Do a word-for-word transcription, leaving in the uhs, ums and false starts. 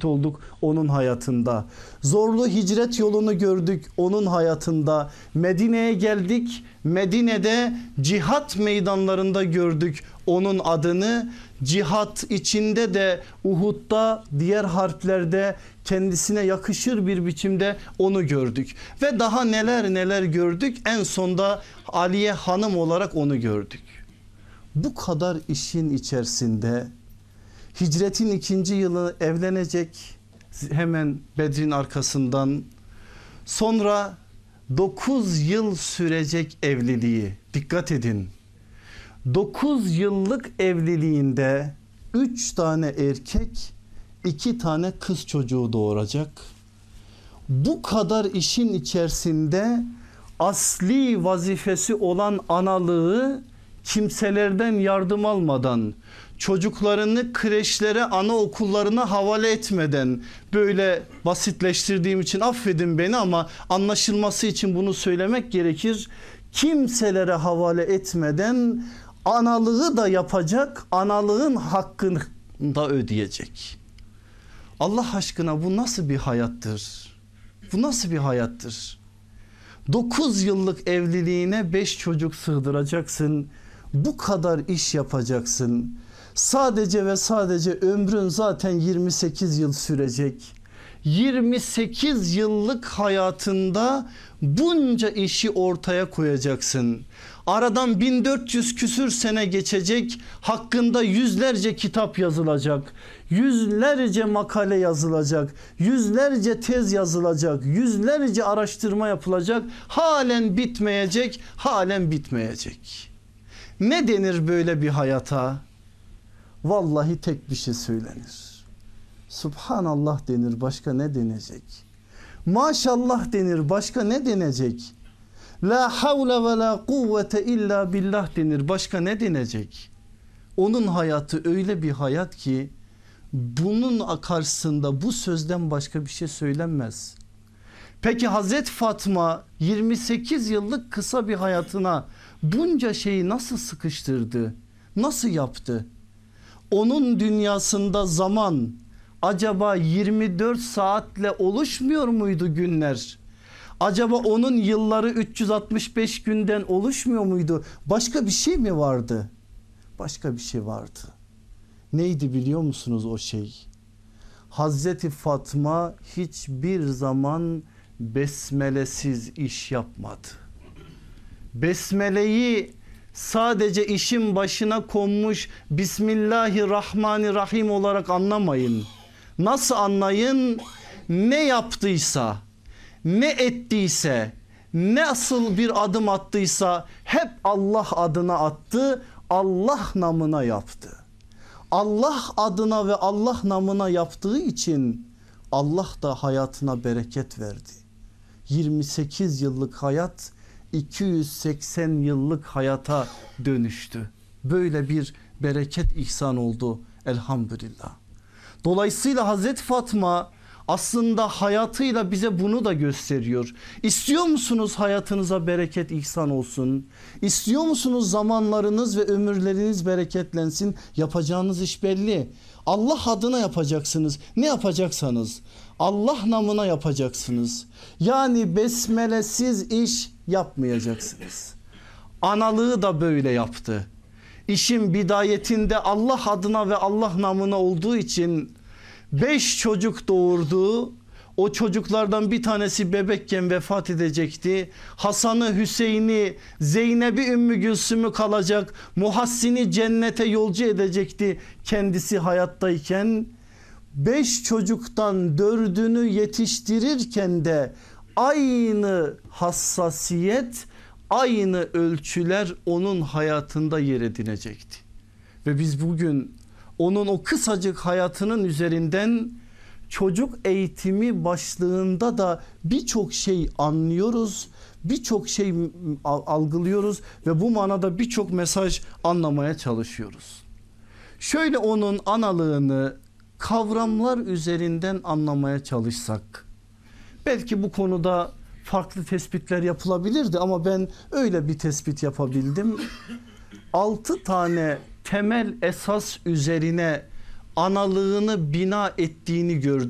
şehit olduk onun hayatında. Zorlu hicret yolunu gördük onun hayatında. Medine'ye geldik, Medine'de cihat meydanlarında gördük onun adını. Cihat içinde de Uhud'da, diğer harplerde kendisine yakışır bir biçimde onu gördük. Ve daha neler neler gördük. En sonda Aliye Hanım olarak onu gördük. Bu kadar işin içerisinde hicretin ikinci yılı evlenecek, hemen Bedir'in arkasından. Sonra dokuz yıl sürecek evliliği, dikkat edin. dokuz yıllık evliliğinde üç tane erkek, iki tane kız çocuğu doğuracak. Bu kadar işin içerisinde asli vazifesi olan analığı kimselerden yardım almadan, çocuklarını kreşlere, anaokullarına havale etmeden, böyle basitleştirdiğim için affedin beni ama anlaşılması için bunu söylemek gerekir. Kimselere havale etmeden analığı da yapacak, analığın hakkını da ödeyecek. Allah aşkına bu nasıl bir hayattır? Bu nasıl bir hayattır? dokuz yıllık evliliğine beş çocuk sığdıracaksın. Bu kadar iş yapacaksın. Sadece ve sadece ömrün zaten yirmi sekiz yıl sürecek. yirmi sekiz yıllık hayatında bunca işi ortaya koyacaksın. Aradan bin dört yüz küsür sene geçecek, hakkında yüzlerce kitap yazılacak, yüzlerce makale yazılacak, yüzlerce tez yazılacak, yüzlerce araştırma yapılacak, halen bitmeyecek, halen bitmeyecek. Ne denir böyle bir hayata? Vallahi tek bir şey söylenir. Subhanallah denir, başka ne denecek? Maşallah denir, başka ne denecek? La havle ve la kuvvete illa billah denir, başka ne denecek? Onun hayatı öyle bir hayat ki bunun karşısında bu sözden başka bir şey söylenmez. Peki Hazreti Fatma yirmi sekiz yıllık kısa bir hayatına bunca şeyi nasıl sıkıştırdı? Nasıl yaptı? Onun dünyasında zaman acaba yirmi dört saatle oluşmuyor muydu günler? Acaba onun yılları üç yüz altmış beş günden oluşmuyor muydu? Başka bir şey mi vardı? Başka bir şey vardı. Neydi biliyor musunuz o şey? Hazreti Fatma hiçbir zaman besmelesiz iş yapmadı. Besmeleyi sadece işin başına konmuş Bismillahirrahmanirrahim olarak anlamayın. Nasıl anlayın? Ne yaptıysa, ne ettiyse, nasıl bir adım attıysa hep Allah adına attı, Allah namına yaptı. Allah adına ve Allah namına yaptığı için Allah da hayatına bereket verdi. yirmi sekiz yıllık hayat iki yüz seksen yıllık hayata dönüştü. Böyle bir bereket ihsan oldu elhamdülillah. Dolayısıyla Hazreti Fatma aslında hayatıyla bize bunu da gösteriyor. İstiyor musunuz hayatınıza bereket ihsan olsun? İstiyor musunuz zamanlarınız ve ömürleriniz bereketlensin? Yapacağınız iş belli. Allah adına yapacaksınız. Ne yapacaksanız Allah namına yapacaksınız. Yani besmelesiz iş yapmayacaksınız. Analığı da böyle yaptı. İşin bidayetinde Allah adına ve Allah namına olduğu için beş çocuk doğurdu. O çocuklardan bir tanesi bebekken vefat edecekti. Hasan'ı, Hüseyin'i, Zeynep'i, Ümmü Gülsüm'ü kalacak. Muhassini cennete yolcu edecekti kendisi hayattayken. Beş çocuktan dördünü yetiştirirken de aynı hassasiyet, aynı ölçüler onun hayatında yer edinecekti. Ve biz bugün onun o kısacık hayatının üzerinden çocuk eğitimi başlığında da birçok şey anlıyoruz, birçok şey algılıyoruz ve bu manada birçok mesaj anlamaya çalışıyoruz. Şöyle onun analığını kavramlar üzerinden anlamaya çalışsak, belki bu konuda farklı tespitler yapılabilirdi ama ben öyle bir tespit yapabildim. Altı tane temel esas üzerine analığını bina ettiğini gördüm.